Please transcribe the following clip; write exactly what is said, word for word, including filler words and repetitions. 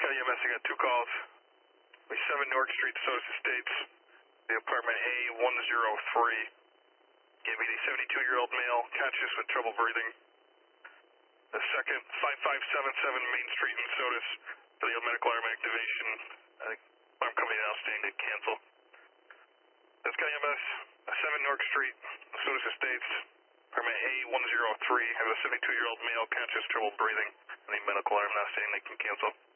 County E M S, I got two calls. seven Newark Street, Sodas Estates, the apartment A one oh three. Gave me a seventy-two-year-old male, conscious with trouble breathing. The second, five five seven seven Main Street in Sodas, for the medical alarm activation. I think alarm company now saying to cancel. That's County E M S, seven Newark Street, Sodas Estates, apartment A one oh three. I have a seventy-two-year-old male, conscious trouble breathing. And the medical alarm now saying they can cancel.